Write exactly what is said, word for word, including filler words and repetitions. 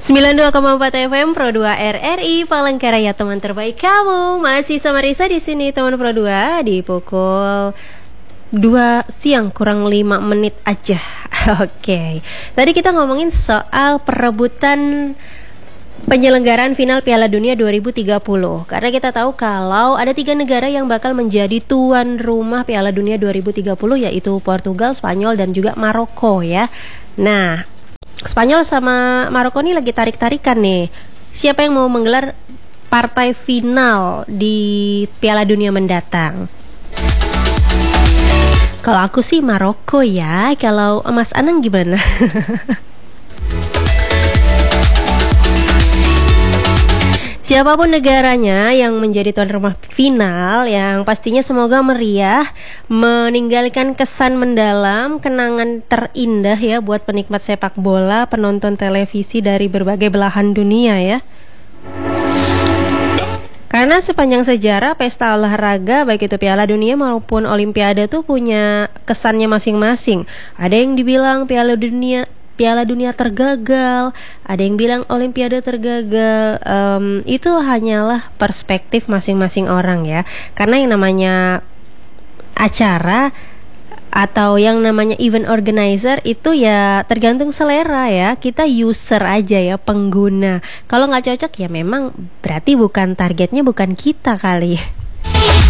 sembilan puluh dua koma empat F M Pro dua R R I Palangkaraya, teman terbaik kamu. Masih sama Risa di sini, teman Pro dua, di pukul dua siang kurang lima menit aja. Oke. Tadi kita ngomongin soal perebutan penyelenggaraan final Piala Dunia dua ribu tiga puluh. Karena kita tahu kalau ada tiga negara yang bakal menjadi tuan rumah Piala Dunia dua ribu tiga puluh, yaitu Portugal, Spanyol, dan juga Maroko ya. Nah, Spanyol sama Maroko ini lagi tarik-tarikan nih. Siapa yang mau menggelar partai final di Piala Dunia mendatang? Kalau aku sih Maroko ya. Kalau Mas Anang gimana? Siapapun negaranya yang menjadi tuan rumah final, yang pastinya semoga meriah, meninggalkan kesan mendalam, kenangan terindah ya buat penikmat sepak bola, penonton televisi dari berbagai belahan dunia ya. Karena sepanjang sejarah pesta olahraga baik itu Piala Dunia maupun Olimpiade tuh punya kesannya masing-masing. Ada yang dibilang Piala Dunia Piala Dunia tergagal, ada yang bilang Olimpiade tergagal. Um, itu hanyalah perspektif masing-masing orang ya. Karena yang namanya acara atau yang namanya event organizer itu ya tergantung selera ya. Kita user aja ya, pengguna. Kalau nggak cocok ya memang berarti bukan targetnya, bukan kita kali.